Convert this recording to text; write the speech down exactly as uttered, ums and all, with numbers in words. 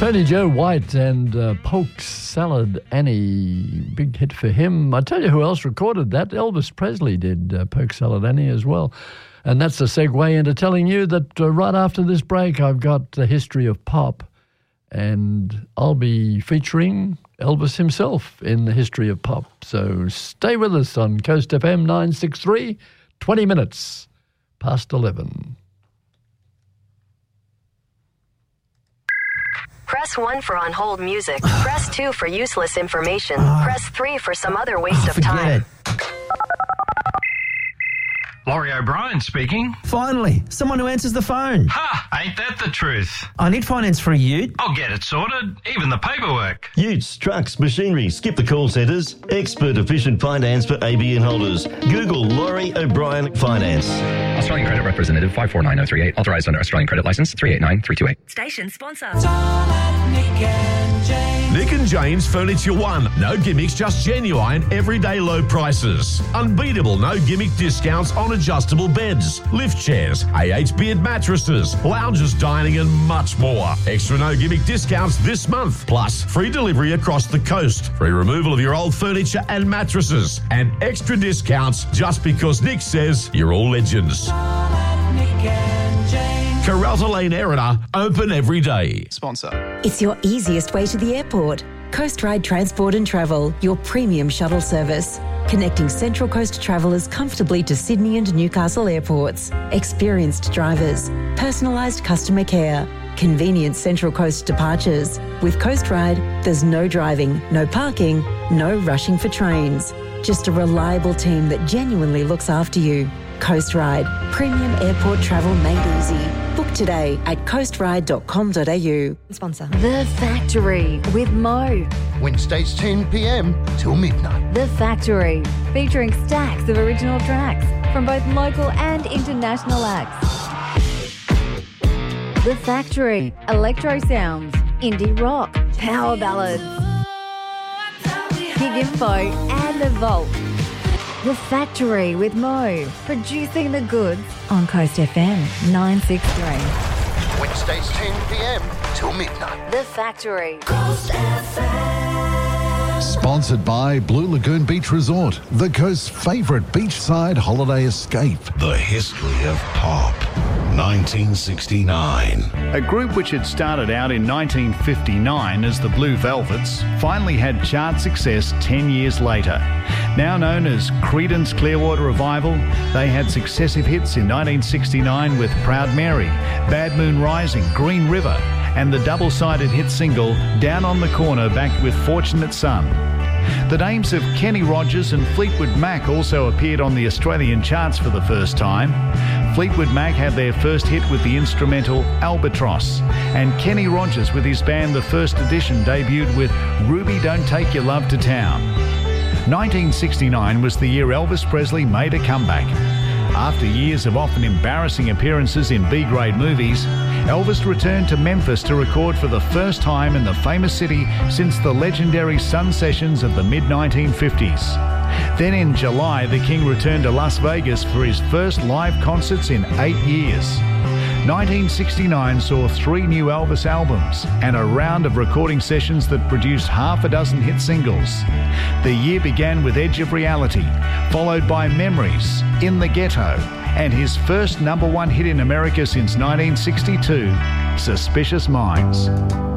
Tony Joe White and uh, Polk Salad Annie, big hit for him. I tell you who else recorded that. Elvis Presley did uh, Polk Salad Annie as well. And that's a segue into telling you that uh, right after this break, I've got the history of pop. And I'll be featuring Elvis himself in the history of pop. So stay with us on Coast F M nine sixty-three, twenty minutes past eleven. Press one for on-hold music. Press two for useless information. Press three for some other waste of time. It. Laurie O'Brien speaking. Finally, someone who answers the phone. Ha! Ain't that the truth? I need finance for a ute. I'll get it sorted, even the paperwork. Utes, trucks, machinery, skip the call centres. Expert efficient finance for A B N holders. Google Laurie O'Brien Finance. Australian Credit Representative five four nine zero three eight. Authorised under Australian Credit Licence three eight nine three two eight. Station sponsor. Nick and James Furniture One. No gimmicks, just genuine, everyday low prices. Unbeatable, no gimmick discounts on adjustable beds, lift chairs, A H beard mattresses, lounges, dining and much more. Extra no gimmick discounts this month. Plus, free delivery across the coast. Free removal of your old furniture and mattresses. And extra discounts just because Nick says you're all legends. Carralta Lane Erina, open every day. Sponsor. It's your easiest way to the airport. Coast Ride Transport and Travel, your premium shuttle service. Connecting Central Coast travellers comfortably to Sydney and Newcastle airports. Experienced drivers. Personalised customer care. Convenient Central Coast departures. With Coast Ride, there's no driving, no parking, no rushing for trains. Just a reliable team that genuinely looks after you. Coast Ride, premium airport travel made easy. Book today at coast ride dot com dot a u. Sponsor. The Factory with Mo. Wednesdays ten p m till midnight. The Factory, featuring stacks of original tracks from both local and international acts. The Factory, electro sounds, indie rock, power ballads, Big Info and The Vault. The Factory with Mo, producing the goods on Coast F M nine sixty-three. Wednesdays ten p m till midnight. The Factory. Coast F M. Sponsored by Blue Lagoon Beach Resort, the coast's favourite beachside holiday escape. The history of pop. nineteen sixty-nine. A group which had started out in nineteen fifty-nine as the Blue Velvets finally had chart success ten years later. Now known as Creedence Clearwater Revival, they had successive hits in nineteen sixty-nine with Proud Mary, Bad Moon Rising, Green River, and the double-sided hit single Down on the Corner backed with Fortunate Son. The names of Kenny Rogers and Fleetwood Mac also appeared on the Australian charts for the first time. Fleetwood Mac had their first hit with the instrumental Albatross, and Kenny Rogers with his band The First Edition debuted with Ruby Don't Take Your Love to Town. nineteen sixty-nine was the year Elvis Presley made a comeback. After years of often embarrassing appearances in B-grade movies, Elvis returned to Memphis to record for the first time in the famous city since the legendary Sun Sessions of the mid nineteen fifties. Then in July, the King returned to Las Vegas for his first live concerts in eight years. nineteen sixty-nine saw three new Elvis albums and a round of recording sessions that produced half a dozen hit singles. The year began with Edge of Reality, followed by Memories, In the Ghetto, and his first number one hit in America since nineteen sixty-two, Suspicious Minds.